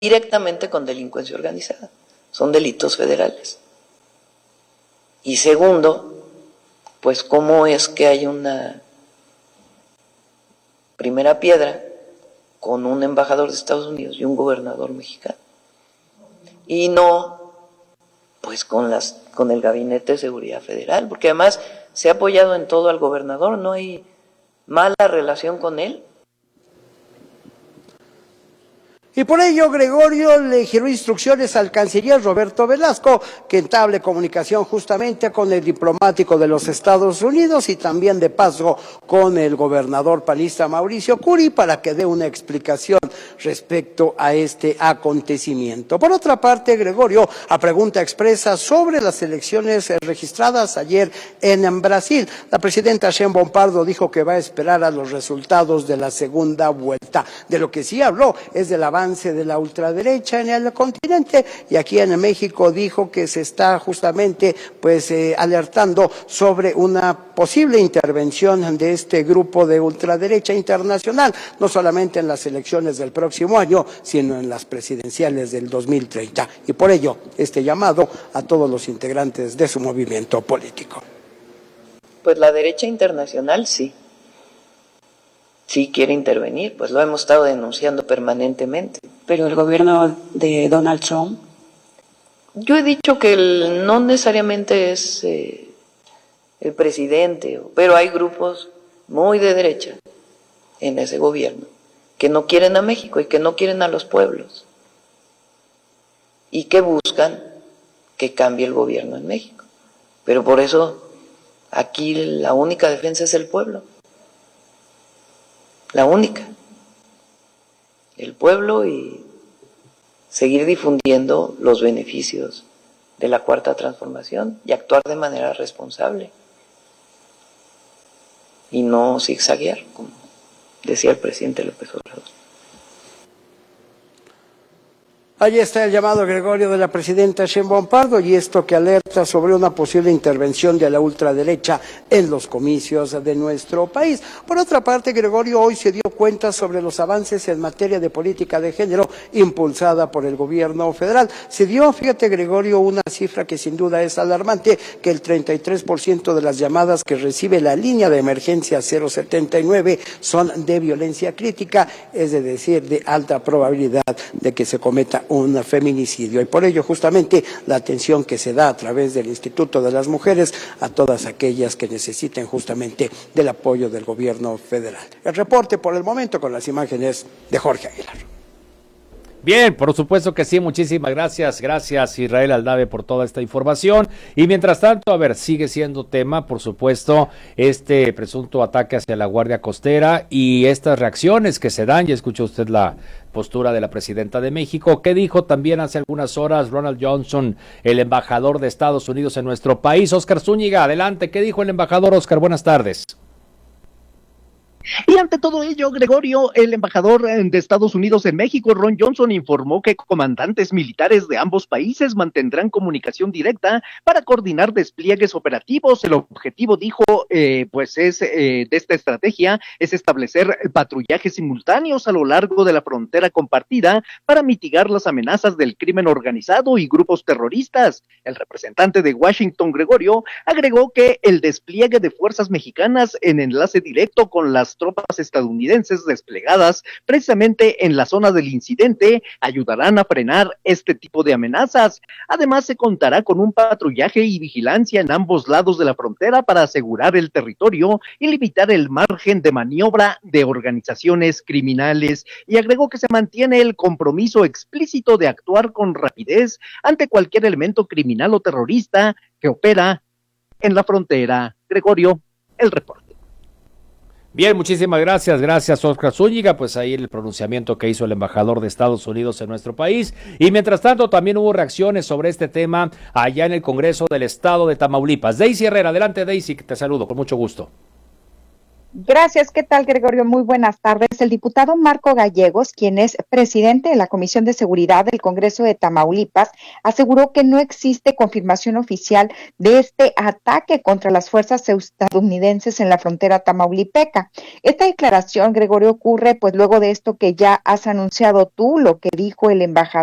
directamente con delincuencia organizada. Son delitos federales. Y segundo, pues cómo es que hay una primera piedra con un embajador de Estados Unidos y un gobernador mexicano. Y no, pues con el Gabinete de Seguridad Federal, porque además se ha apoyado en todo al gobernador, no hay mala relación con él. Y por ello, Gregorio le giró instrucciones al canciller Roberto Velasco que entable comunicación justamente con el diplomático de los Estados Unidos y también de paso con el gobernador panista Mauricio Curi para que dé una explicación respecto a este acontecimiento. Por otra parte, Gregorio, a pregunta expresa sobre las elecciones registradas ayer en Brasil, la presidenta Sheinbaum Pardo dijo que va a esperar a los resultados de la segunda vuelta. De lo que sí habló es del avance de la ultraderecha en el continente, y aquí en México dijo que se está justamente alertando sobre una posible intervención de este grupo de ultraderecha internacional, no solamente en las elecciones del próximo año, sino en las presidenciales del 2030, y por ello este llamado a todos los integrantes de su movimiento político. Pues la derecha internacional sí quiere intervenir, pues lo hemos estado denunciando permanentemente. Pero el gobierno de Donald Trump. Yo he dicho que no necesariamente es el presidente, pero hay grupos muy de derecha en ese gobierno que no quieren a México y que no quieren a los pueblos y que buscan que cambie el gobierno en México. Pero por eso aquí la única defensa es el pueblo. La única, el pueblo, y seguir difundiendo los beneficios de la Cuarta Transformación y actuar de manera responsable y no zigzaguear, como decía el presidente López Obrador. Allí está el llamado, Gregorio, de la presidenta Sheinbaum Pardo, y esto que alerta sobre una posible intervención de la ultraderecha en los comicios de nuestro país. Por otra parte, Gregorio hoy se dio cuenta sobre los avances en materia de política de género impulsada por el gobierno federal. Se dio, fíjate, Gregorio, una cifra que sin duda es alarmante, que el 33% de las llamadas que recibe la línea de emergencia 079 son de violencia crítica, es decir, de alta probabilidad de que se cometa un feminicidio, y por ello justamente la atención que se da a través del Instituto de las Mujeres a todas aquellas que necesiten justamente del apoyo del gobierno federal. El reporte por el momento con las imágenes de Jorge Aguilar. Bien, por supuesto que sí, muchísimas gracias Israel Aldave por toda esta información. Y mientras tanto, a ver, sigue siendo tema, por supuesto, este presunto ataque hacia la Guardia Costera y estas reacciones que se dan. Ya escuchó usted la postura de la presidenta de México, que dijo también hace algunas horas Ronald Johnson, el embajador de Estados Unidos en nuestro país. Óscar Zúñiga, adelante, ¿qué dijo el embajador? Óscar, buenas tardes. Y ante todo ello, Gregorio, el embajador de Estados Unidos en México, Ron Johnson, informó que comandantes militares de ambos países mantendrán comunicación directa para coordinar despliegues operativos. El objetivo, dijo, de esta estrategia es establecer patrullajes simultáneos a lo largo de la frontera compartida para mitigar las amenazas del crimen organizado y grupos terroristas. El representante de Washington, Gregorio, agregó que el despliegue de fuerzas mexicanas en enlace directo con las tropas estadounidenses desplegadas precisamente en la zona del incidente ayudarán a frenar este tipo de amenazas. Además, se contará con un patrullaje y vigilancia en ambos lados de la frontera para asegurar el territorio y limitar el margen de maniobra de organizaciones criminales, y agregó que se mantiene el compromiso explícito de actuar con rapidez ante cualquier elemento criminal o terrorista que opera en la frontera. Gregorio, el reporte. Bien, muchísimas gracias Óscar Zúñiga, pues ahí el pronunciamiento que hizo el embajador de Estados Unidos en nuestro país. Y mientras tanto también hubo reacciones sobre este tema allá en el Congreso del Estado de Tamaulipas. Daisy Herrera, adelante Daisy, que te saludo con mucho gusto. Gracias, ¿qué tal, Gregorio? Muy buenas tardes. El diputado Marco Gallegos, quien es presidente de la Comisión de Seguridad del Congreso de Tamaulipas, aseguró que no existe confirmación oficial de este ataque contra las fuerzas estadounidenses en la frontera tamaulipeca. Esta declaración, Gregorio, ocurre pues luego de esto que ya has anunciado tú, lo que dijo el embajador